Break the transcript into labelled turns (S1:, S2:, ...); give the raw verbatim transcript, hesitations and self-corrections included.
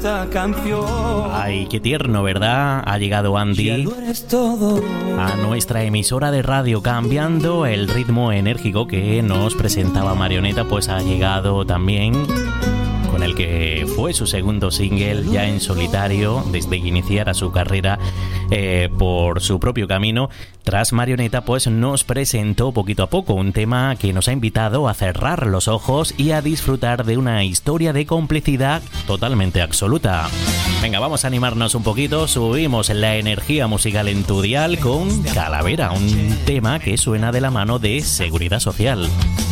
S1: Ay, qué tierno, ¿verdad? Ha llegado Andy a nuestra emisora de radio, cambiando el ritmo enérgico que nos presentaba Marioneta, pues ha llegado también con el que fue su segundo single ya en solitario desde que iniciara su carrera eh, por su propio camino. Tras Marioneta, pues nos presentó poquito a poco un tema que nos ha invitado a cerrar los ojos y a disfrutar de una historia de complicidad totalmente absoluta. Venga, vamos a animarnos un poquito, subimos la energía musical en tu dial con Calavera, un tema que suena de la mano de Seguridad Social.